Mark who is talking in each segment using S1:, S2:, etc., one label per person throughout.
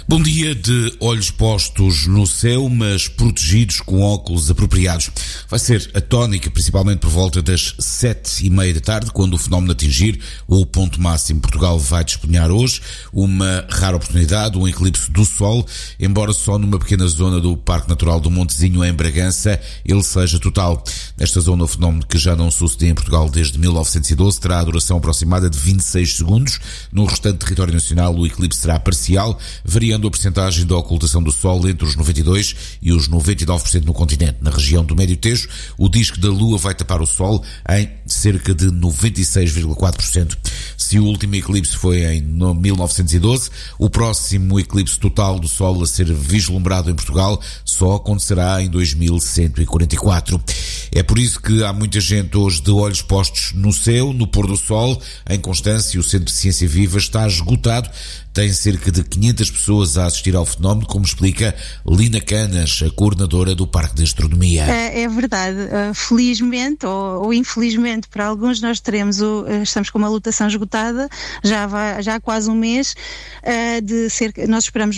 S1: Bom dia, de olhos postos no céu, mas protegidos com óculos apropriados. Vai ser a tónica, principalmente por volta das 7h30 da tarde, quando o fenómeno atingir o ponto máximo. Portugal vai despenhar hoje uma rara oportunidade, um eclipse do Sol, embora só numa pequena zona do Parque Natural do Montezinho, em Bragança, ele seja total. Nesta zona, o fenómeno que já não sucedia em Portugal desde 1912 terá a duração aproximada de 26 segundos. No restante território nacional, o eclipse será parcial, variando a percentagem da ocultação do Sol entre os 92% e os 99% no continente. Na região do Médio Tejo, o disco da Lua vai tapar o Sol em cerca de 96,4%. Se o último eclipse foi em 1912, o próximo eclipse total do Sol a ser vislumbrado em Portugal só acontecerá em 2144. É por isso que há muita gente hoje de olhos postos no céu, no pôr do Sol. Em Constância, o Centro de Ciência Viva está esgotado. Tem cerca de 500 pessoas a assistir ao fenómeno, como explica Lina Canas, a coordenadora do Parque de Astronomia.
S2: É verdade. Felizmente ou infelizmente para alguns nós estamos com uma lotação esgotada, já há quase um mês, nós esperamos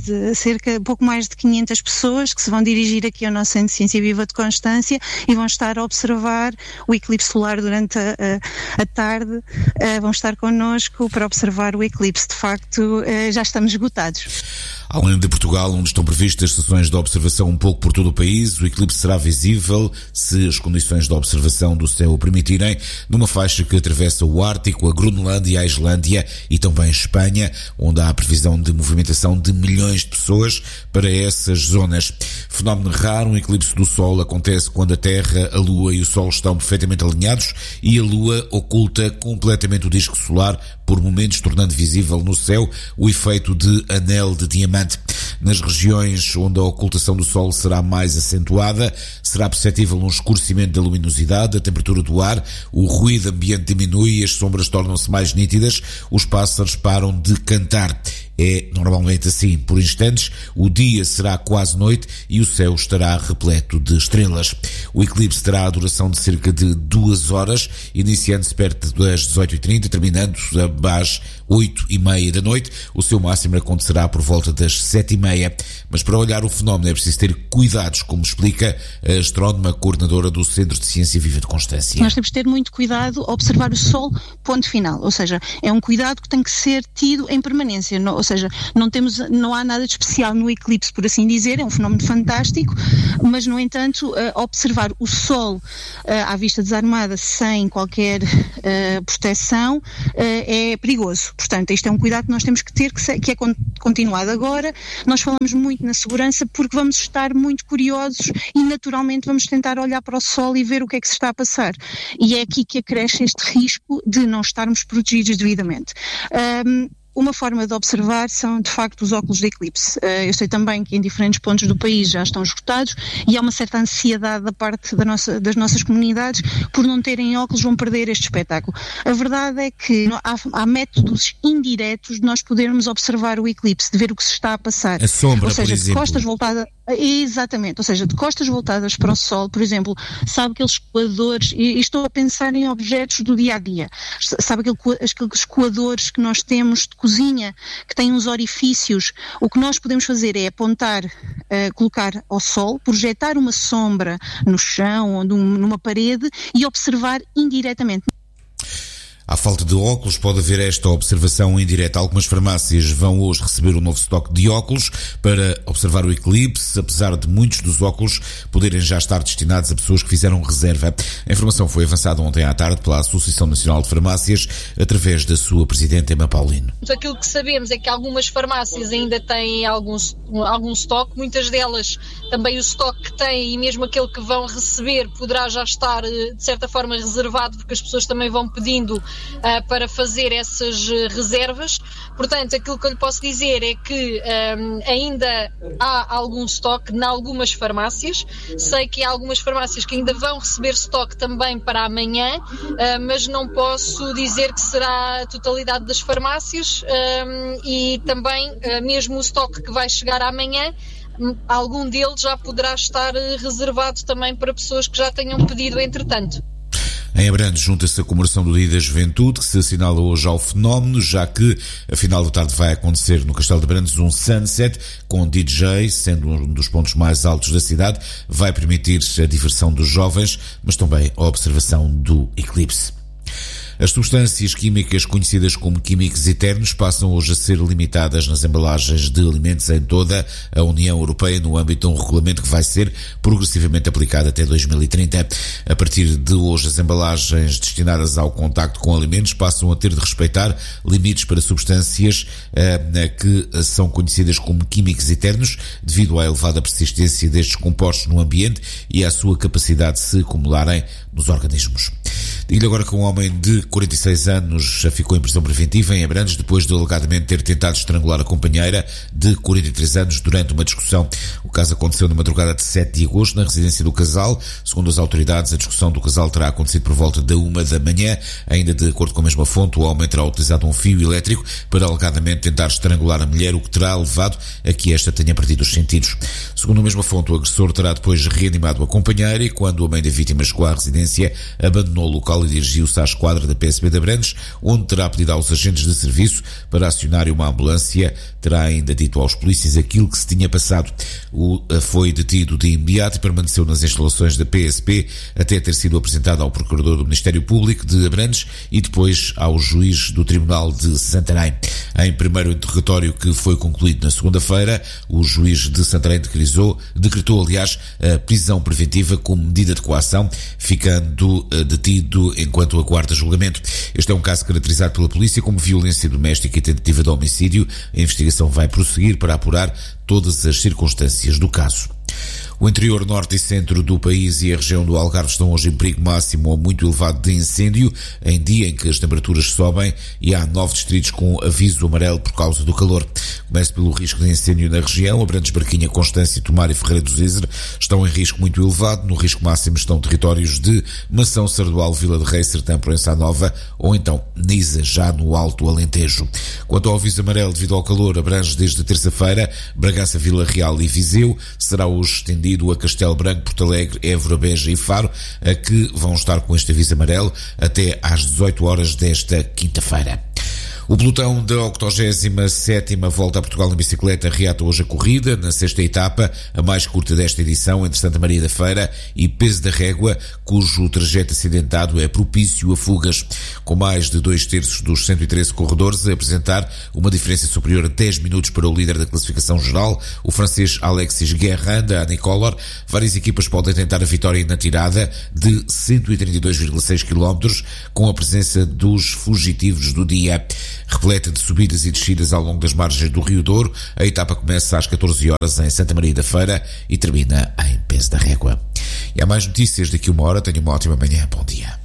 S2: pouco mais de 500 pessoas que se vão dirigir aqui ao nosso Centro de Ciência Viva de Constância e vão estar a observar o eclipse solar durante a tarde, vão estar connosco para observar o eclipse. De facto, já estamos esgotados.
S1: Além de Portugal, onde estão previstas sessões de observação um pouco por todo o país, o eclipse será visível, se as condições de observação do céu o permitirem, numa faixa que atravessa o Ártico, a Groenlândia, a Islândia e também Espanha, onde há a previsão de movimentação de milhões de pessoas para essas zonas. Fenómeno raro, um eclipse do Sol acontece quando a Terra, a Lua e o Sol estão perfeitamente alinhados e a Lua oculta completamente o disco solar, por momentos tornando visível no céu o efeito de anel de diamante. Nas regiões onde a ocultação do Sol será mais acentuada, será perceptível um escurecimento da luminosidade, a temperatura do ar, o ruído ambiente diminui e as sombras tornam-se mais nítidas, os pássaros param de cantar. É normalmente assim, por instantes, o dia será quase noite e o céu estará repleto de estrelas. O eclipse terá a duração de cerca de 2 horas, iniciando-se perto das 18h30, terminando às 8h30 da noite. O seu máximo acontecerá por volta das 7h30. Mas para olhar o fenómeno é preciso ter cuidados, como explica a astrónoma coordenadora do Centro de Ciência Viva de Constância.
S2: Nós temos de ter muito cuidado a observar o Sol, ponto final. Ou seja, é um cuidado que tem que ser tido em permanência. Ou seja, não há nada de especial no eclipse, por assim dizer, é um fenómeno fantástico, mas, no entanto, observar o Sol à vista desarmada, sem qualquer proteção, é perigoso. Portanto, isto é um cuidado que nós temos que ter, que é continuado agora. Nós falamos muito na segurança porque vamos estar muito curiosos e, naturalmente, vamos tentar olhar para o Sol e ver o que é que se está a passar. E é aqui que acresce este risco de não estarmos protegidos devidamente. Uma forma de observar são, de facto, os óculos de eclipse. Eu sei também que em diferentes pontos do país já estão esgotados e há uma certa ansiedade da parte das nossas comunidades por não terem óculos, vão perder este espetáculo. A verdade é que há métodos indiretos de nós podermos observar o eclipse, de ver o que se está a passar.
S1: A sombra,
S2: ou seja,
S1: por exemplo.
S2: De costas voltadas. Exatamente, ou seja, de costas voltadas para o Sol, por exemplo, sabe aqueles coadores, e estou a pensar em objetos do dia-a-dia, sabe aqueles coadores que nós temos de cozinha, que têm uns orifícios. O que nós podemos fazer é apontar, colocar ao Sol, projetar uma sombra no chão ou numa parede e observar indiretamente.
S1: À falta de óculos, pode haver esta observação indireta. Algumas farmácias vão hoje receber um novo estoque de óculos para observar o eclipse, apesar de muitos dos óculos poderem já estar destinados a pessoas que fizeram reserva. A informação foi avançada ontem à tarde pela Associação Nacional de Farmácias, através da sua presidente Emma Paulino.
S3: Aquilo que sabemos é que algumas farmácias ainda têm algum estoque, muitas delas também o estoque que têm, e mesmo aquele que vão receber poderá já estar de certa forma reservado, porque as pessoas também vão pedindo para fazer essas reservas. Portanto, aquilo que eu lhe posso dizer é que ainda há algum estoque em algumas farmácias. Sei que há algumas farmácias que ainda vão receber estoque também para amanhã, mas não posso dizer que será a totalidade das farmácias, e também mesmo o estoque que vai chegar amanhã, algum deles já poderá estar reservado também para pessoas que já tenham pedido entretanto.
S1: Em Abrantes junta-se a comemoração do Dia da Juventude, que se assinala hoje ao fenómeno, já que a final da tarde vai acontecer no Castelo de Abrantes um sunset com DJ, sendo um dos pontos mais altos da cidade. Vai permitir a diversão dos jovens, mas também a observação do eclipse. As substâncias químicas conhecidas como químicos eternos passam hoje a ser limitadas nas embalagens de alimentos em toda a União Europeia no âmbito de um regulamento que vai ser progressivamente aplicado até 2030. A partir de hoje, as embalagens destinadas ao contacto com alimentos passam a ter de respeitar limites para substâncias que são conhecidas como químicos eternos devido à elevada persistência destes compostos no ambiente e à sua capacidade de se acumularem nos organismos. Digo-lhe agora que um homem de 46 anos ficou em prisão preventiva em Abrantes depois de alegadamente ter tentado estrangular a companheira de 43 anos durante uma discussão. O caso aconteceu na madrugada de 7 de agosto na residência do casal. Segundo as autoridades, a discussão do casal terá acontecido por volta da 1 da manhã. Ainda de acordo com a mesma fonte, o homem terá utilizado um fio elétrico para alegadamente tentar estrangular a mulher, o que terá levado a que esta tenha perdido os sentidos. Segundo a mesma fonte, o agressor terá depois reanimado a companheira e quando a mãe da vítima chegou à residência, abandonou o local e dirigiu-se à esquadra da PSP de Abrantes, onde terá pedido aos agentes de serviço para acionarem uma ambulância. Terá ainda dito aos polícias aquilo que se tinha passado. Foi detido de imediato e permaneceu nas instalações da PSP até ter sido apresentado ao Procurador do Ministério Público de Abrantes e depois ao juiz do Tribunal de Santarém. Em primeiro interrogatório que foi concluído na segunda-feira, o juiz de Santarém decretou, a prisão preventiva como medida de coação, ficando detido enquanto aguarda julgamento. Este é um caso caracterizado pela polícia como violência doméstica e tentativa de homicídio. A investigação vai prosseguir para apurar todas as circunstâncias do caso. O interior norte e centro do país e a região do Algarve estão hoje em perigo máximo ou muito elevado de incêndio, em dia em que as temperaturas sobem e há 9 distritos com aviso amarelo por causa do calor. Começo pelo risco de incêndio na região. Abrantes, Barquinha, Constância, Tomar e Ferreira do Zezer estão em risco muito elevado. No risco máximo estão territórios de Mação, Sardual, Vila de Rei, Sertã, Proença Nova ou então Nisa, já no Alto Alentejo. Quanto ao aviso amarelo devido ao calor, abrange desde terça-feira Bragança, Vila Real e Viseu. Será hoje estendido a Castelo Branco, Porto Alegre, Évora, Beja e Faro, a que vão estar com este aviso amarelo até às 18 horas desta quinta-feira. O pelotão da 87ª Volta a Portugal em bicicleta reata hoje a corrida, na sexta etapa, a mais curta desta edição, entre Santa Maria da Feira e Peso da Régua, cujo trajeto acidentado é propício a fugas. Com mais de 2/3 dos 113 corredores a apresentar uma diferença superior a 10 minutos para o líder da classificação geral, o francês Alexis Guerrin, da Anicolor, várias equipas podem tentar a vitória na tirada de 132,6 km, com a presença dos fugitivos do dia. Repleta de subidas e descidas ao longo das margens do Rio Douro, a etapa começa às 14 horas em Santa Maria da Feira e termina em Peso da Régua. E há mais notícias daqui a uma hora. Tenha uma ótima manhã. Bom dia.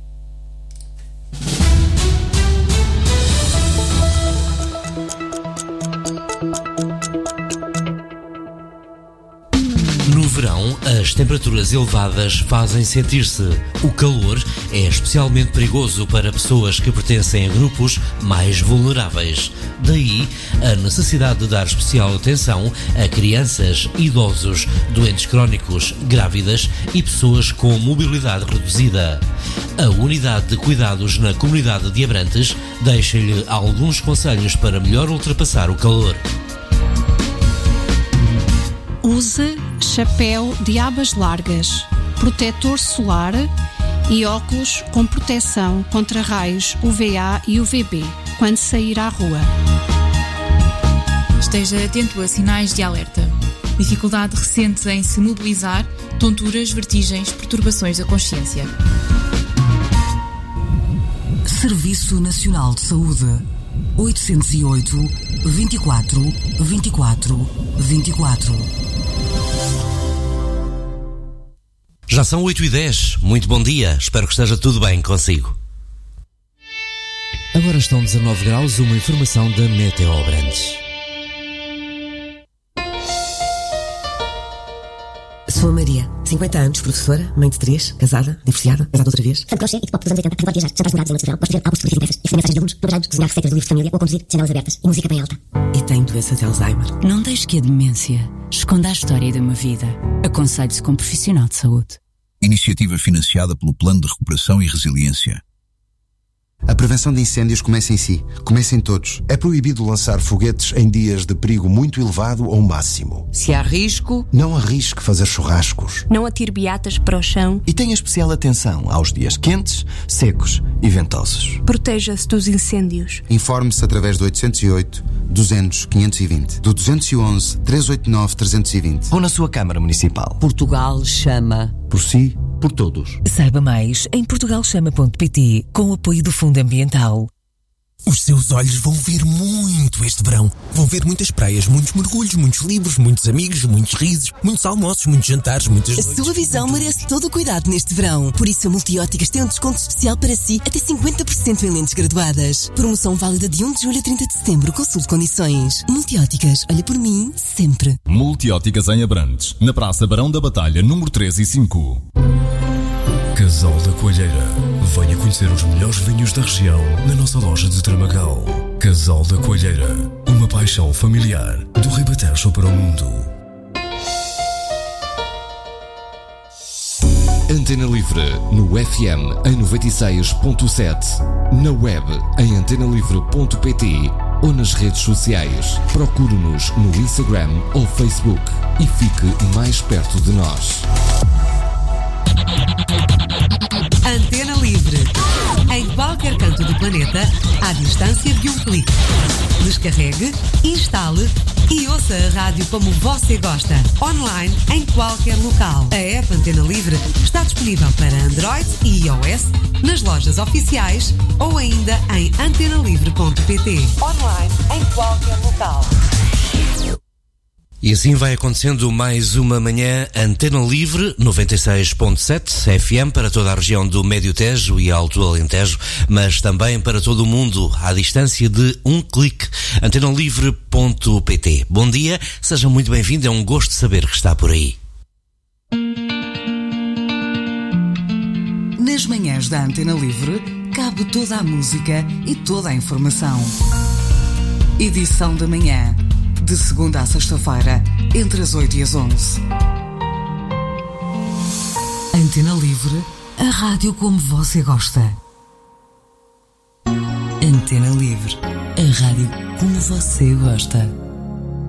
S4: No verão, as temperaturas elevadas fazem sentir-se. O calor é especialmente perigoso para pessoas que pertencem a grupos mais vulneráveis. Daí, a necessidade de dar especial atenção a crianças, idosos, doentes crónicos, grávidas e pessoas com mobilidade reduzida. A Unidade de Cuidados na Comunidade de Abrantes deixa-lhe alguns conselhos para melhor ultrapassar o calor.
S5: Use chapéu de abas largas, protetor solar e óculos com proteção contra raios UVA e UVB quando sair à rua.
S6: Esteja atento a sinais de alerta. Dificuldade recente em se mobilizar, tonturas, vertigens, perturbações da consciência.
S7: Serviço Nacional de Saúde. 808 24 24 24.
S4: Já são 8h10. Muito bom dia. Espero que esteja tudo bem consigo. Agora estão 19 graus. Uma informação da Meteo Abrantes.
S8: Sou a Maria, 50 anos, professora, mãe de 3, casada, divorciada, outra vez.
S9: Fã de crochê e de pop dos anos 80, que pode viajar, jantares namorados em noite de verão, pode ver álbuns fotografias impressas, escrever mensagens de alunos, namorados, cozinhar receitas de livros de família ou conduzir janelas abertas e música bem alta.
S8: E tenho doença de Alzheimer.
S10: Não deixe que a demência esconda a história de uma vida. Aconselhe-se com um profissional de saúde. Iniciativa financiada pelo Plano de Recuperação e Resiliência.
S11: A prevenção de incêndios começa em si, começa em todos. É proibido lançar foguetes em dias de perigo muito elevado ou máximo.
S12: Se há risco,
S11: não arrisque fazer churrascos.
S13: Não atire beatas para o chão.
S14: E tenha especial atenção aos dias quentes, secos e ventosos.
S13: Proteja-se dos incêndios.
S11: Informe-se através do 808 200 520, do 211 389 320
S14: ou na sua Câmara Municipal.
S12: Portugal chama.
S11: Por si, por todos.
S15: Saiba mais em portugalchama.pt, com o apoio do Fundo Ambiental.
S16: Os seus olhos vão ver muito este verão. Vão ver muitas praias, muitos mergulhos, muitos livros, muitos amigos, muitos risos, muitos almoços, muitos jantares, muitas noites.
S17: A sua visão merece todo o cuidado neste verão. Por isso a Multióticas tem um desconto especial para si, até 50% em lentes graduadas. Promoção válida de 1 de julho a 30 de setembro. Consulte condições. Multióticas, olha por mim, sempre.
S18: Multióticas em Abrantes, na Praça Barão da Batalha, número 3 e 5.
S19: Casal da Coalheira. Venha conhecer os melhores vinhos da região na nossa loja de Tramagal. Casal da Coalheira. Uma paixão familiar do Ribatejo para o mundo.
S20: Antena Livre no FM em 96.7. Na web em antenalivre.pt ou nas redes sociais. Procure-nos no Instagram ou Facebook e fique mais perto de nós.
S7: Antena Livre. Em qualquer canto do planeta, à distância de um clique. Descarregue, instale e ouça a rádio como você gosta. Online, em qualquer local. A app Antena Livre está disponível para Android e iOS, nas lojas oficiais ou ainda em antenalivre.pt. Online, em qualquer local.
S4: E assim vai acontecendo mais uma manhã Antena Livre 96.7 FM para toda a região do Médio Tejo e Alto Alentejo, mas também para todo o mundo à distância de um clique. antenalivre.pt. Bom dia, seja muito bem-vindo, é um gosto de saber que está por aí.
S7: Nas manhãs da Antena Livre cabe toda a música e toda a informação. Edição da manhã, de segunda a sexta-feira, entre as 8 e as 11. Antena Livre, a rádio como você gosta. Antena Livre, a rádio como você gosta.